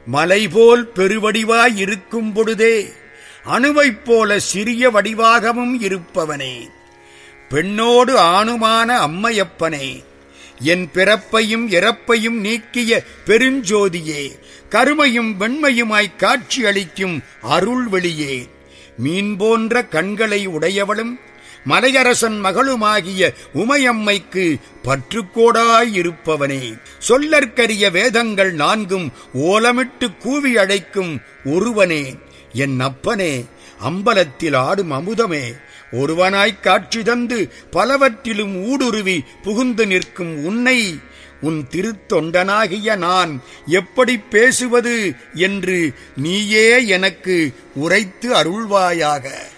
மலைபோல் பெருவடிவாய் இருக்கும் பொழுதே அணுவைப் போல சிறிய வடிவாகவும் இருப்பவனே, பெண்ணோடு ஆணுமான அம்மையப்பனே, என் பிறப்பையும் இறப்பையும் நீக்கிய பெருஞ்சோதியே, கருமையும் வெண்மையுமாய் காட்சி அளிக்கும் அருள்வெளியே, மீன் போன்ற கண்களை உடையவளும் மலையரசன் மகளுமாகிய உமையம்மைக்கு பற்றுக்கோடாயிருப்பவனே, சொல்லற்கரிய வேதங்கள் நான்கும் ஓலமிட்டு கூவி அழைக்கும் ஒருவனே, என் அப்பனே, அம்பலத்தில் ஆடும் அமுதமே, ஒருவனாய்க் காட்சி தந்து பலவற்றிலும் ஊடுருவி புகுந்து நிற்கும் உன்னை உன் திருத்தொண்டனாகிய நான் எப்படி பேசுவது என்று நீயே எனக்கு உரைத்து அருள்வாயாக.